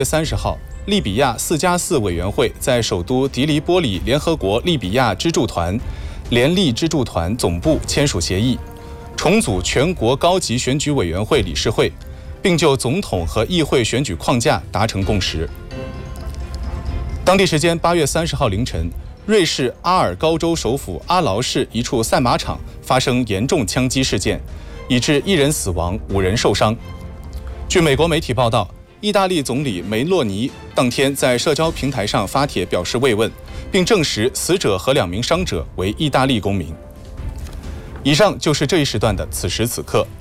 30号，利比亚4+4委员会在首都迪黎波里联合国利比亚支柱团联利支柱团总部签署协议，重组全国高级选举委员会理事会，并就总统和议会选举框架达成共识。当地时间8月30号凌晨，瑞士阿尔高州首府阿劳市一处赛马场发生严重枪击事件，以致1人死亡，5人受伤。据美国媒体报道，意大利总理梅洛尼当天在社交平台上发帖表示慰问，并证实死者和2名伤者为意大利公民。以上就是这一时段的此时此刻。